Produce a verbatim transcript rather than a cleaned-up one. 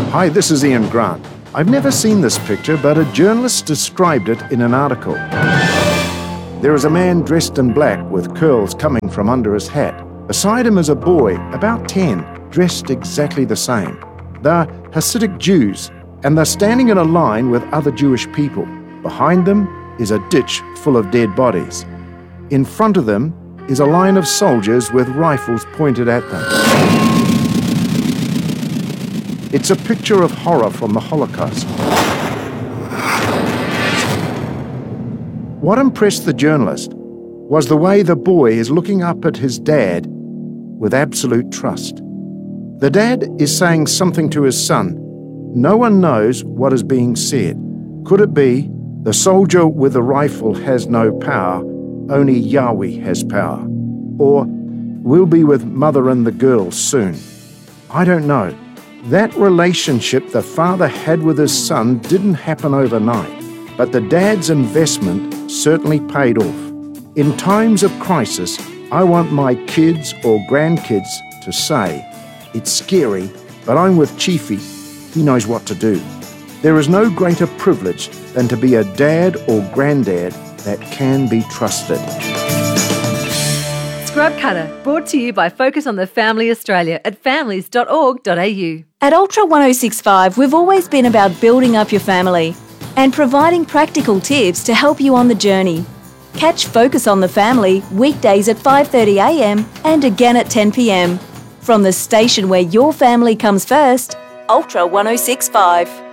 Hi, this is Ian Grant. I've never seen this picture, but a journalist described it in an article. There is a man dressed in black with curls coming from under his hat. Beside him is a boy, about ten, dressed exactly the same. They're Hasidic Jews, and they're standing in a line with other Jewish people. Behind them is a ditch full of dead bodies. In front of them is a line of soldiers with rifles pointed at them. It's a picture of horror from the Holocaust. What impressed the journalist was the way the boy is looking up at his dad with absolute trust. The dad is saying something to his son. No one knows what is being said. Could it be the soldier with the rifle has no power, only Yahweh has power? Or we'll be with mother and the girls soon? I don't know. That relationship the father had with his son didn't happen overnight, but the dad's investment certainly paid off. In times of crisis, I want my kids or grandkids to say, "It's scary, but I'm with Chiefy. He knows what to do." There is no greater privilege than to be a dad or granddad that can be trusted. Scrub Cutter, brought to you by Focus on the Family Australia at families dot org dot a u. At Ultra one oh six point five, we've always been about building up your family and providing practical tips to help you on the journey. Catch Focus on the Family weekdays at five thirty a m and again at ten p m from the station where your family comes first, Ultra one oh six point five.